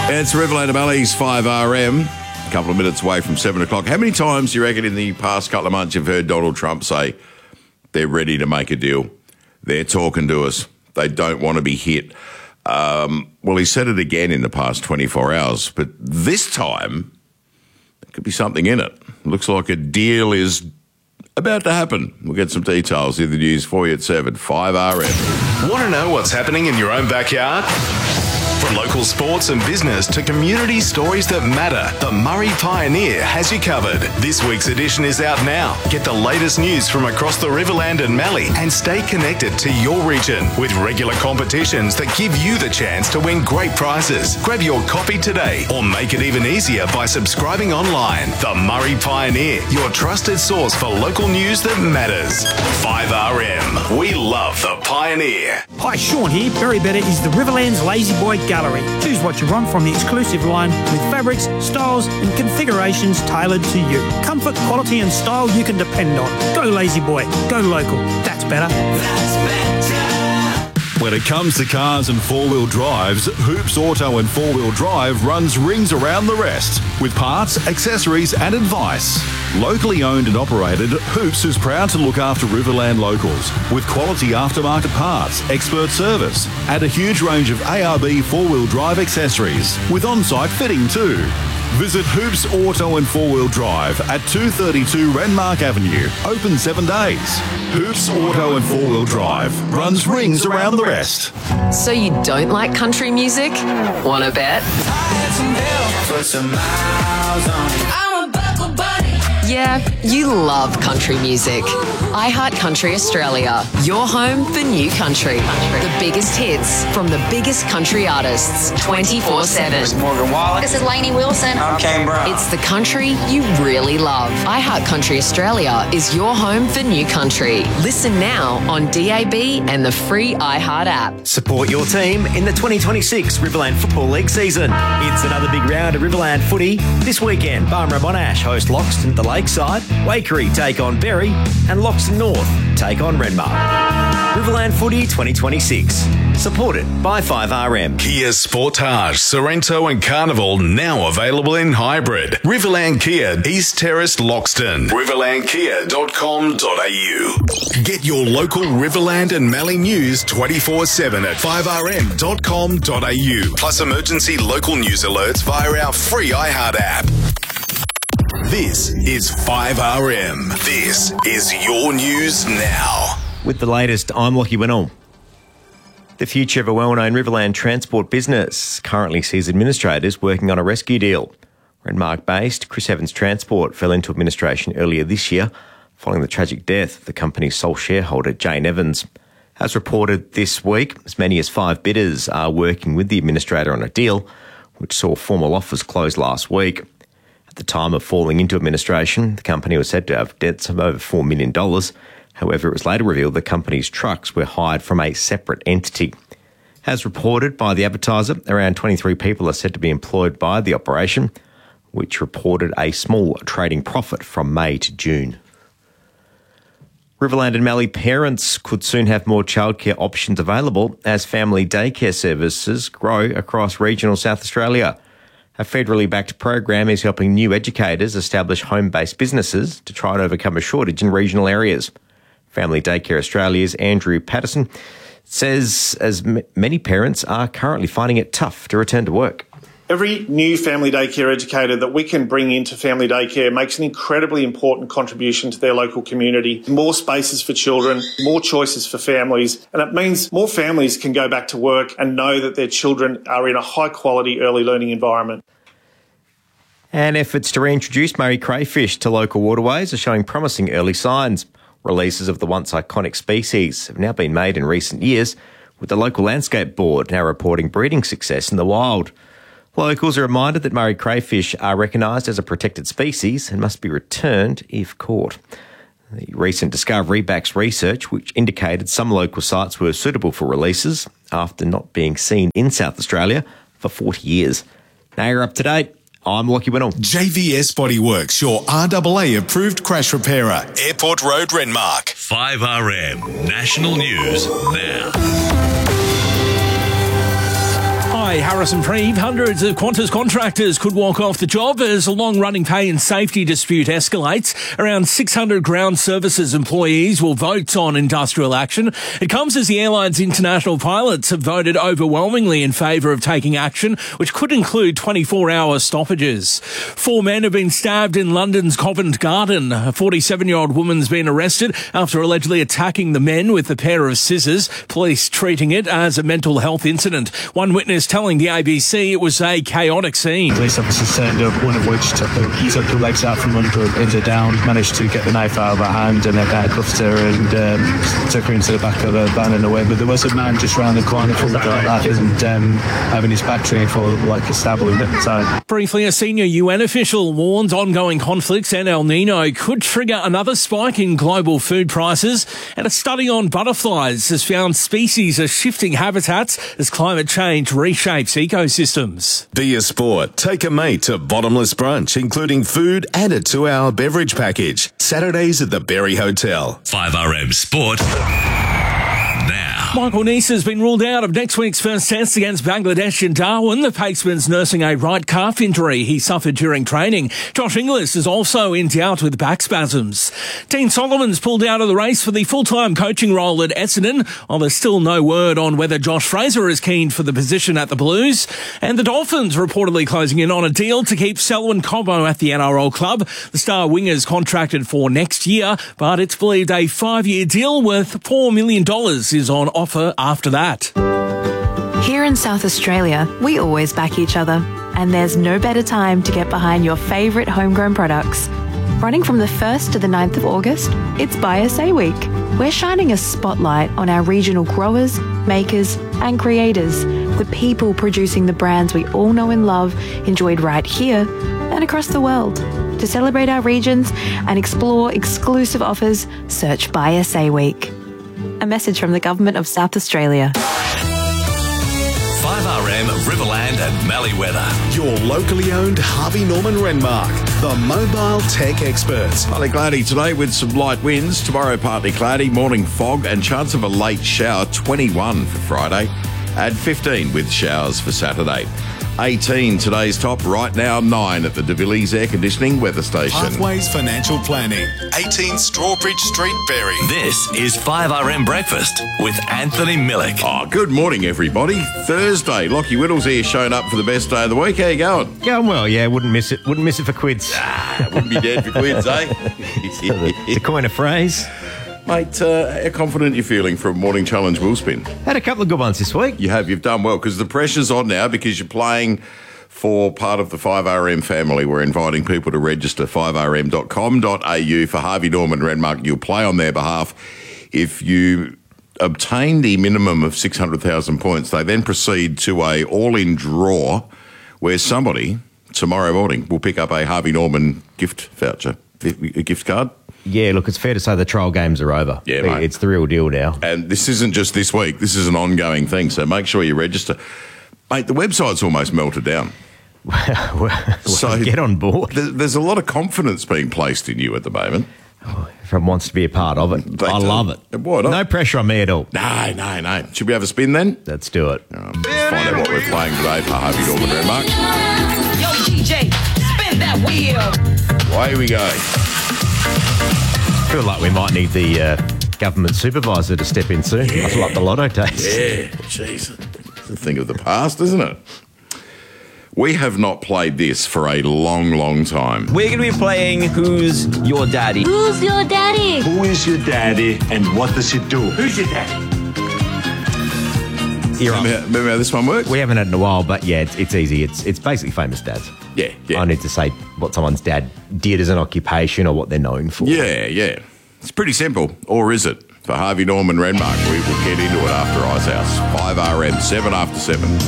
It's Riverland Valley's 5RM, a couple of minutes away from 7 o'clock. How many times do you reckon in the past couple of months you've heard Donald Trump say they're ready to make a deal? They're talking to us. They don't want to be hit. Well, he said it again in the past 24 hours, but this time there could be something in it. Looks like a deal is about to happen. We'll get some details in the news for you at 7, 5RM. Want to know what's happening in your own backyard? From local sports and business to community stories that matter, the Murray Pioneer has you covered. This week's edition is out now. Get the latest news from across the Riverland and Mallee and stay connected to your region with regular competitions that give you the chance to win great prizes. Grab your copy today or make it even easier by subscribing online. The Murray Pioneer, your trusted source for local news that matters. 5RM. We love the Pioneer. Hi, Sean here. Berry Better is the Riverland's Lazy Boy Gallery. Choose what you want from the exclusive line with fabrics, styles and configurations tailored to you. Comfort, quality and style you can depend on. Go Lazy Boy. Go local. That's better. That's better. When it comes to cars and four-wheel drives, Hoops Auto and Four-Wheel Drive runs rings around the rest with parts, accessories and advice. Locally owned and operated, Hoops is proud to look after Riverland locals with quality aftermarket parts, expert service and a huge range of ARB four-wheel drive accessories with on-site fitting too. Visit Hoops Auto and Four-Wheel Drive at 232 Renmark Avenue. Open 7 days. Hoops Auto and Four-Wheel Drive runs rings around the rest. So you don't like country music? Wanna bet? Yeah, you love country music. iHeart Country Australia, your home for new country. The biggest hits from the biggest country artists, 24/7. This is Morgan Wallen. This is Lainey Wilson. I'm Kane Brown. It's the country you really love. iHeart Country Australia is your home for new country. Listen now on DAB and the free iHeart app. Support your team in the 2026 Riverland Football League season. It's another big round of Riverland footy. This weekend, Barmera Monash host Loxton at the Lakeside, Waikerie take on Berry, and Loxton North take on Renmark. Riverland Footy 2026. Supported by 5RM. Kia Sportage, Sorrento and Carnival now available in hybrid. Riverland Kia, East Terrace, Loxton. riverlandkia.com.au. Get your local Riverland and Mallee news 24/7 at 5rm.com.au. Plus emergency local news alerts via our free iHeart app. This is 5RM. This is your news now. With the latest, I'm Lockie Winnell. The future of a well-known Riverland transport business currently sees administrators working on a rescue deal. Renmark-based Chris Evans Transport fell into administration earlier this year following the tragic death of the company's sole shareholder, Jane Evans. As reported this week, as many as 5 bidders are working with the administrator on a deal, which saw formal offers close last week. At the time of falling into administration, the company was said to have debts of over $4 million. However, it was later revealed the company's trucks were hired from a separate entity. As reported by the Advertiser, around 23 people are said to be employed by the operation, which reported a small trading profit from May to June. Riverland and Mallee parents could soon have more childcare options available as family daycare services grow across regional South Australia. A federally backed program is helping new educators establish home-based businesses to try and overcome a shortage in regional areas. Family Daycare Australia's Andrew Patterson says as many parents are currently finding it tough to return to work. Every new family daycare educator that we can bring into family daycare makes an incredibly important contribution to their local community. More spaces for children, more choices for families, and it means more families can go back to work and know that their children are in a high-quality early learning environment. And efforts to reintroduce Murray crayfish to local waterways are showing promising early signs. Releases of the once iconic species have now been made in recent years, with the local landscape board now reporting breeding success in the wild. Locals are reminded that Murray crayfish are recognised as a protected species and must be returned if caught. The recent discovery backs research which indicated some local sites were suitable for releases after not being seen in South Australia for 40 years. Now you're up to date. I'm Lockie Winnell. JVS Bodyworks, your RAA approved crash repairer. Airport Road, Renmark. 5RM National News now. by Harrison Preeve. Hundreds of Qantas contractors could walk off the job as a long-running pay and safety dispute escalates. Around 600 ground services employees will vote on industrial action. It comes as the airline's international pilots have voted overwhelmingly in favour of taking action, which could include 24-hour stoppages. 4 men have been stabbed in London's Covent Garden. A 47-year-old woman's been arrested after allegedly attacking the men with a pair of scissors, police treating it as a mental health incident. One witness telling the ABC it was a chaotic scene. Police officers turned up, one of which took the legs out from under her, pinned her down, managed to get the knife out of her hand and then cuffed her and took her into the back of the van and away. But there was a man just round the corner from like that and having his back trained for like a stab wound at the time. Briefly, a senior UN official warns ongoing conflicts and El Nino could trigger another spike in global food prices, and a study on butterflies has found species are shifting habitats as climate change reshapes ecosystems. Be a Sport. Take a mate to Bottomless Brunch, including food and a 2-hour beverage package. Saturdays at the Berry Hotel. 5RM Sport. Now. Michael Neese has been ruled out of next week's first test against Bangladesh in Darwin. The paceman's nursing a right calf injury he suffered during training. Josh Inglis is also in doubt with back spasms. Dean Solomon's pulled out of the race for the full-time coaching role at Essendon, while there's still no word on whether Josh Fraser is keen for the position at the Blues. And the Dolphins reportedly closing in on a deal to keep Selwyn Cobbo at the NRL club. The star winger's contracted for next year, but it's believed a 5-year deal worth $4 million is on offer after that. Here in South Australia, we always back each other, and there's no better time to get behind your favourite homegrown products. Running from the 1st to the 9th of August, it's Buy SA Week. We're shining a spotlight on our regional growers, makers and creators, the people producing the brands we all know and love, enjoyed right here and across the world. To celebrate our regions and explore exclusive offers, search Buy SA Week. A message from the Government of South Australia. 5RM Riverland and Mallee Weather. Your locally owned Harvey Norman Renmark, the mobile tech experts. Partly cloudy today with some light winds. Tomorrow partly cloudy, morning fog and chance of a late shower, 21 for Friday. Add 15 with showers for Saturday. 18 today's top, right now 9 at the De Villiers Air Conditioning Weather Station. Pathways Financial Planning, 18 Strawbridge Street, Berry. This is 5RM Breakfast with Anthony Millick. Oh, good morning, everybody. Thursday, Lockie Whittles here, showing up for the best day of the week. How you going? Going well, yeah. Wouldn't miss it. Wouldn't miss it for quids. Wouldn't be dead for quids, eh? To coin a phrase. Mate, how confident are you feeling for a morning challenge wheel spin? Had a couple of good ones this week. You've done well, because the pressure's on now because you're playing for part of the 5RM family. We're inviting people to register 5rm.com.au for Harvey Norman Renmark. You'll play on their behalf. If you obtain the minimum of 600,000 points, they then proceed to a all-in draw where somebody tomorrow morning will pick up a Harvey Norman gift voucher, a gift card. Yeah, look, it's fair to say the trial games are over. Yeah, mate. It's the real deal now. And this isn't just this week. This is an ongoing thing, so make sure you register. Mate, the website's almost melted down. So get on board. There's a lot of confidence being placed in you at the moment. Everyone wants to be a part of it. I love it. Why not? No pressure on me at all. No. Should we have a spin then? Let's do it. Let's find out what we're playing today for Harvey Norman Renmark. Yo, DJ, spin that wheel. Away we go. I feel like we might need the government supervisor to step in soon. Yeah. Like the lotto takes. Yeah, jeez. It's a thing of the past, isn't it? We have not played this for a long, long time. We're going to be playing Who's Your Daddy? Who's your daddy? Who is your daddy and what does it do? Who's your daddy? Remember how this one works? We haven't had it in a while, but yeah, it's easy. It's basically famous dads. Yeah. I need to say what someone's dad did as an occupation or what they're known for. Yeah. It's pretty simple. Or is it? For Harvey Norman Renmark, we will get into it after Ice House. 5RM, 7 after 7.